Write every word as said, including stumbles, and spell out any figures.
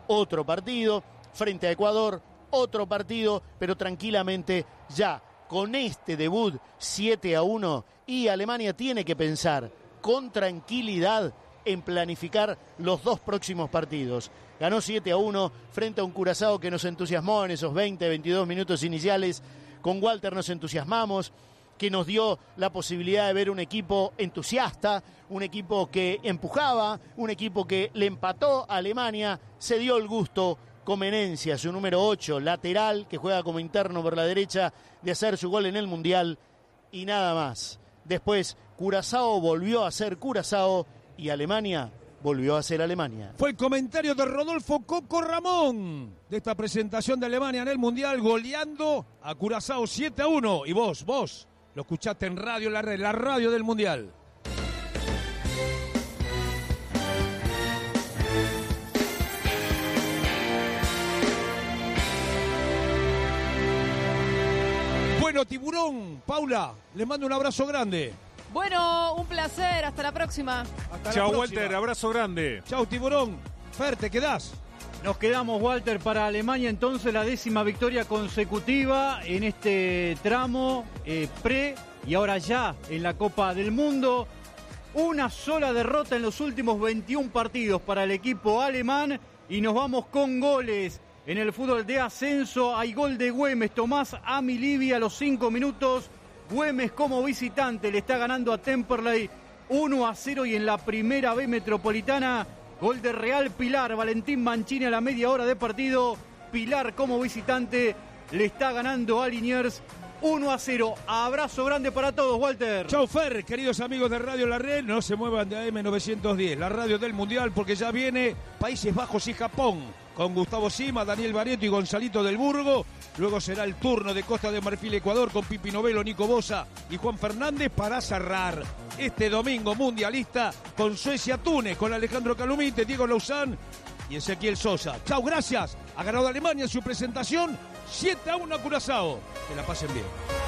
otro partido, frente a Ecuador, otro partido, pero tranquilamente ya con este debut siete a uno, y Alemania tiene que pensar con tranquilidad en planificar los dos próximos partidos. Ganó siete a uno frente a un Curazao que nos entusiasmó en esos veinte, veintidós minutos iniciales. Con Walter nos entusiasmamos, que nos dio la posibilidad de ver un equipo entusiasta, un equipo que empujaba, un equipo que le empató a Alemania. Se dio el gusto con Menencia, su número ocho, lateral, que juega como interno por la derecha, de hacer su gol en el Mundial, y nada más. Después, Curazao volvió a ser Curazao y Alemania volvió a ser Alemania. Fue el comentario de Rodolfo Coco Ramón de esta presentación de Alemania en el Mundial, goleando a Curazao siete a uno. Y vos, vos, lo escuchaste en Radio La Red, la radio del Mundial. Bueno, Tiburón, Paula, les mando un abrazo grande. Bueno, un placer, hasta la próxima. Chao, Walter, abrazo grande. Chao, Tiburón. Fer, ¿te quedás? Nos quedamos, Walter, para Alemania entonces la décima victoria consecutiva en este tramo eh, pre y ahora ya en la Copa del Mundo. Una sola derrota en los últimos veintiún partidos para el equipo alemán y nos vamos con goles. En el fútbol de ascenso hay gol de Güemes, Tomás Amilibi a los cinco minutos. Güemes como visitante le está ganando a Temperley uno a cero, y en la primera B metropolitana, gol de Real Pilar, Valentín Mancini a la media hora de partido. Pilar como visitante le está ganando a Liniers uno a cero. Abrazo grande para todos, Walter. Chau, Fer, queridos amigos de Radio La Red, no se muevan de A M novecientos diez, la radio del Mundial, porque ya viene Países Bajos y Japón, con Gustavo Sima, Daniel Barreto y Gonzalito del Burgo. Luego será el turno de Costa de Marfil, Ecuador, con Pipi Novelo, Nico Bosa y Juan Fernández, para cerrar este domingo mundialista con Suecia-Túnez, con Alejandro Calumite, Diego Lauzán y Ezequiel Sosa. Chau, gracias. Ha ganado Alemania en su presentación siete a uno a Curazao. Que la pasen bien.